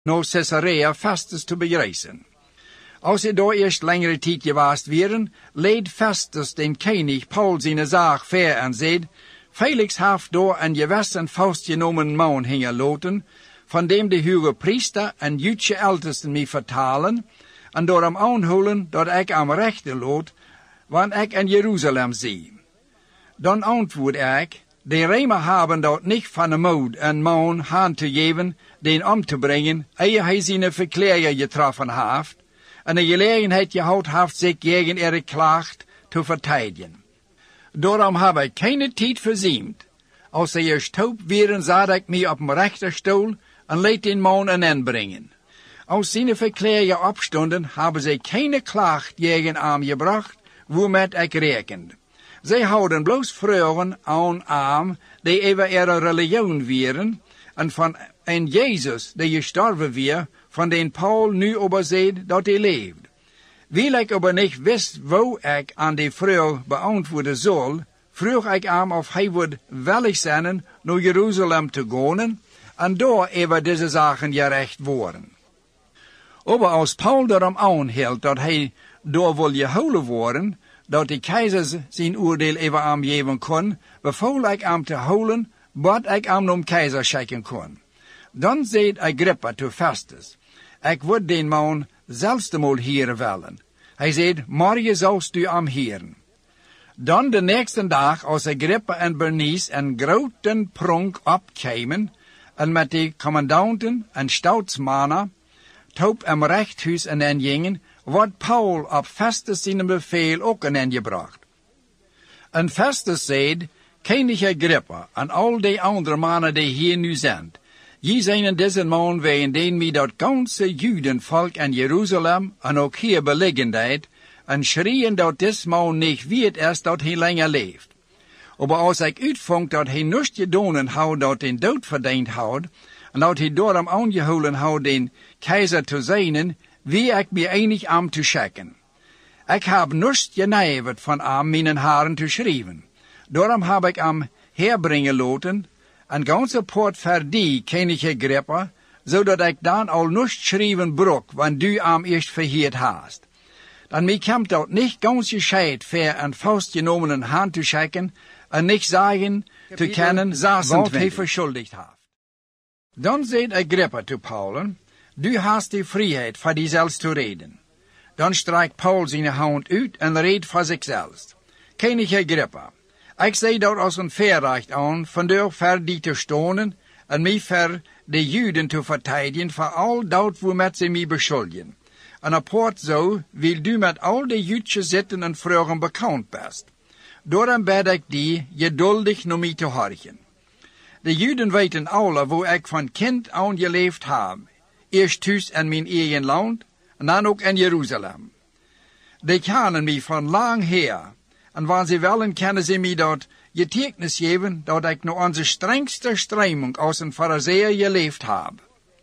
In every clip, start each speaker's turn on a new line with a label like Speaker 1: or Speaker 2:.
Speaker 1: naar Caesarea Festus te begrijzen. Als ze daar eerst langere tijd geweest waren, leed Festus den koning Paul zijn zaak ver en zei, Felix heeft daar een gewesten vastgenomen man hingen laten, van dem de hoge priester en Joodse ältesten mij vertalen, en door hem aanhouden dat ik hem rechten laat, wanneer ik in Jeruzalem zie. Dan antwoord ik, de Römer hebben dat niet van de moed een man hand te geven, den om te brengen, eer hij zijn verkleger getroffen heeft, en de gelegenheid gehad heeft zich tegen ihre klacht te verteidigen. Daarom heb ik keine tijd verziemd. Als ze eerst taub waren, zat ik mij op mijn rechterstoel en liet den man een inbrengen. Als zijn verkleger opstonden, hebben ze keine klacht tegen hem gebracht, waarmee ik rekende. Zij houden bloos vragen aan hem, die over ihre religion waren, en van een Jezus, die gestorven weer, van den Paul nu over zei dat hij leeft. Wil ik aber niet wist hoe ik aan die vraag beantwoorden zal, vroeg ik hem of hij would willig zijn naar Jeruzalem te gaan, en daar over deze zaken gerecht worden. Aber als Paul daarom aanhield dat hij daar wil gehouden worden, dat de keizer zijn oordeel over hem geven kon, beval ik hem te houden, wat ik hem naar keizer schikken kon. Dan zei Agrippa te Festus, ik word den man zelfs eenmaal hier willen. Hij zei, morgen zoust u hem heren. Dan de nächste dag, als Agrippa en Bernice een grote pronk opkwamen, en met de commandanten en stoutsmannen, top im rechthuis en ingingen, wordt Paul op Festus zijn bevel ook ingebracht. En Festus zei, koning Agrippa en al die andere mannen die hier nu zijn, je zijn in deze man wegen den mij dat ganse Judenvolk in Jeruzalem en ook hier beliggendheid, en schrien dat deze man niet weet is dat hij langer leeft. Maar als ik uitvond dat hij niets gedaan had dat den dood verdiend had, en dat hij daarom aangehouden had den keizer te zijn, wie ik me enig am te schikken. Ik heb niets genijverd van am mijn haren te schrijven. Daarom heb ik am herbrengen laten, en ganse poort voor die, koning Agrippa, zodat ik dan al niets schrijven brok, wanneer du am eerst verheerd hast. Dan mij komt dat niet ganz gescheit voor een vastgenomen hand te schikken, en niet zeggen te kennen, wat hij verschuldigd heeft. Dan zei Agrippa te Paul, du hast die vrijheid voor diezelfs te reden. Dan strijkt Paul zijn hand uit en reed voor zichzelf. Koning Agrippa, ik zei dat als een verrecht aan, vandaar voor die te stonen, en mij voor de Juden te verteidigen, voor al dat waarmee ze mij beschuldigen. En apart zo wil du met al de Joodse zitten en vragen bekend best. Daarom bid ik die geduldig naar mij te horchen. De Juden weten alle waar ik van kind aan geleefd heb. Eerst thuis in mijn eigen land, en dan ook in Jeruzalem. Die kennen mij van lang her, en wanneer ze willen, kunnen ze mij dat getekens geven, dat ik naar onze strengste streming als een fariseer geleefd heb.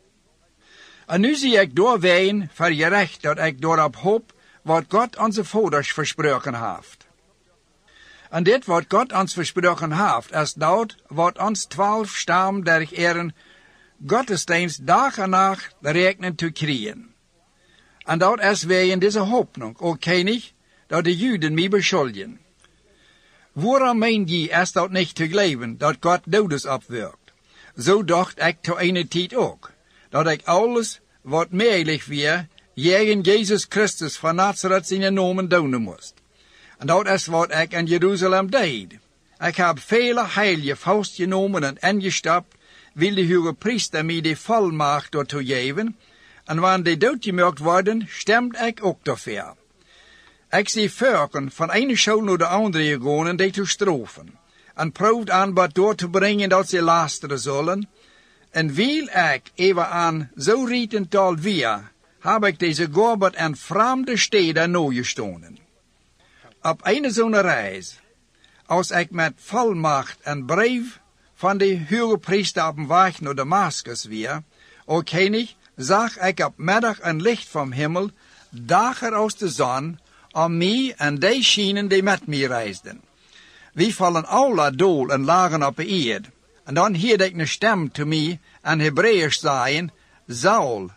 Speaker 1: En nu zie ik doorween voor je recht dat ik daarop hoop wat God onze vaders versproken heeft. En dit wat God ons versproken heeft, is dat wat ons 12 stam der eren gottesdienst dag en nacht rekenen te krijgen. En dat is wegen deze hoopning, o koning, dat de Juden mij beschuldigen. Waarom meen je is dat niet te geloven, dat God doodes opwerkt? Zo dacht ik te ene tijd ook, dat ik alles wat mogelijk weer, tegen Jezus Christus van Nazareth zijn namen doen moest. En dat is wat ik in Jeruzalem deed. Ik heb vele heilige vastgenomen en ingestapt, wil de hoge priester mij de volmacht daartoe geven, en wanneer die doodgemaakt worden, stemt ik ook daarvoor. Ik zie volken van ene school naar de andere gegaan en die te straffen, en proeft aan wat door te brengen dat ze lasteren zullen, en wil ik even aan zo rietental weer, heb ik deze gorbert en vreemde steden nagestonden. Op een zo'n reis, als ik met volmacht en brief van de hoge priester op weg naar Damascus weer, o koning, zag ik op middag een licht van hemel, dager als de zon, om mij en die schienen die met mij reisden. We vallen alle dool en lagen op de eerd. En dan hoorde ik een stem te mij en Hebreeuws zeggen, Saul